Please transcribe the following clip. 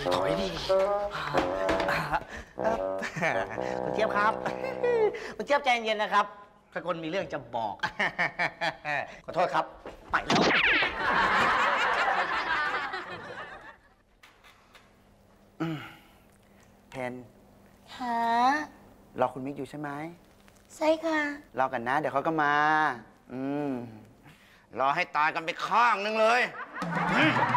ถอยดิคุณเจี๊ยบครับคุณเจี๊ยบใจเย็นนะครับสกลมีเรื่องจะบอก ขอโทษครับ ไปแล้วเพนค่ะรอคุณมิกอยู่ใช่ไหมใช่ค่ะรอกันนะ เดี๋ยวเขาก็มา รอให้ตายกันไปข้างนึงเลย